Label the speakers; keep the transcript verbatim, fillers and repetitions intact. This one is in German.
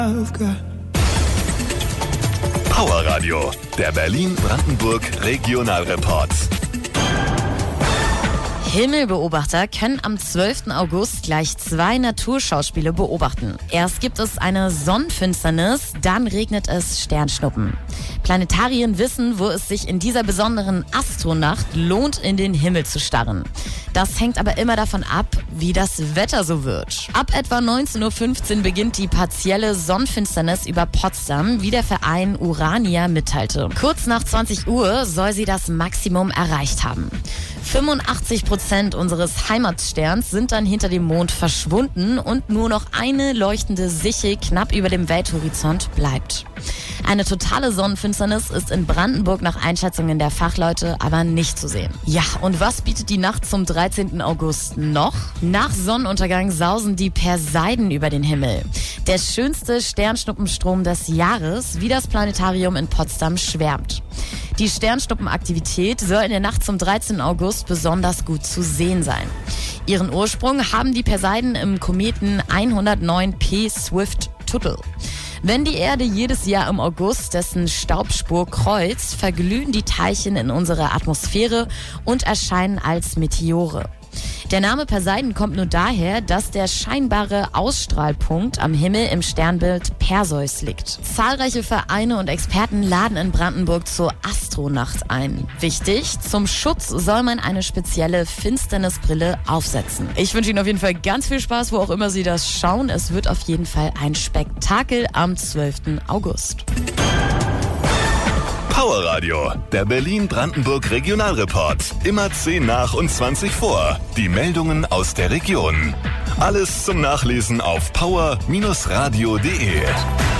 Speaker 1: Power Radio, der Berlin-Brandenburg Regionalreport.
Speaker 2: Himmelbeobachter können am zwölften August gleich zwei Naturschauspiele beobachten. Erst gibt es eine Sonnenfinsternis, dann regnet es Sternschnuppen. Planetarien wissen, wo es sich in dieser besonderen Astronacht lohnt, in den Himmel zu starren. Das hängt aber immer davon ab, wie das Wetter so wird. Ab etwa neunzehn Uhr fünfzehn beginnt die partielle Sonnenfinsternis über Potsdam, wie der Verein Urania mitteilte. Kurz nach zwanzig Uhr soll sie das Maximum erreicht haben. fünfundachtzig Prozent unseres Heimatsterns sind dann hinter dem Mond verschwunden und nur noch eine leuchtende Sichel knapp über dem Welthorizont bleibt. Eine totale Sonnenfinsternis ist in Brandenburg nach Einschätzungen der Fachleute aber nicht zu sehen. Ja, und was bietet die Nacht zum dreizehnten August noch? Nach Sonnenuntergang sausen die Perseiden über den Himmel. Der schönste Sternschnuppenstrom des Jahres, wie das Planetarium in Potsdam schwärmt. Die Sternschnuppenaktivität soll in der Nacht zum dreizehnten August besonders gut zu sehen sein. Ihren Ursprung haben die Perseiden im Kometen hundertneun P Swift-Tuttle. Wenn die Erde jedes Jahr im August dessen Staubspur kreuzt, verglühen die Teilchen in unserer Atmosphäre und erscheinen als Meteore. Der Name Perseiden kommt nur daher, dass der scheinbare Ausstrahlpunkt am Himmel im Sternbild Perseus liegt. Zahlreiche Vereine und Experten laden in Brandenburg zur Astronacht ein. Wichtig, zum Schutz soll man eine spezielle Finsternisbrille aufsetzen. Ich wünsche Ihnen auf jeden Fall ganz viel Spaß, wo auch immer Sie das schauen. Es wird auf jeden Fall ein Spektakel am zwölften August.
Speaker 1: Power Radio, der Berlin-Brandenburg Regionalreport. Immer zehn nach und zwanzig vor. Die Meldungen aus der Region. Alles zum Nachlesen auf power Bindestrich radio punkt de.